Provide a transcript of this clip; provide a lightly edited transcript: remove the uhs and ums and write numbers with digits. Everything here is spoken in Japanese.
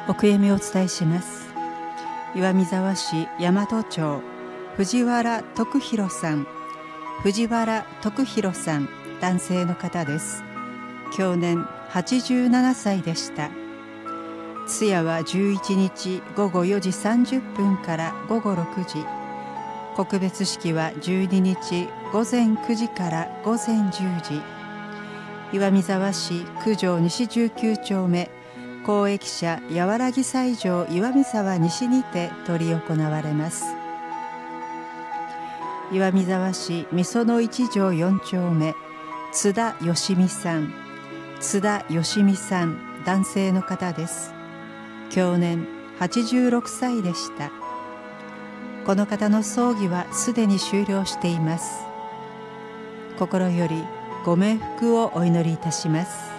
お悔やみをお伝えします。岩見沢市大和町藤原徳弘さん、男性の方です。享年87歳でした。通夜は11日午後4時30分から午後6時、告別式は12日午前9時から午前10時、岩見沢市九条西19丁目公益社やわらぎ斎場岩見沢西にて執り行われます。岩見沢市みその一条4丁目津田義美さん、男性の方です。享年86歳でした。この方の葬儀はすでに終了しています。心よりご冥福をお祈りいたします。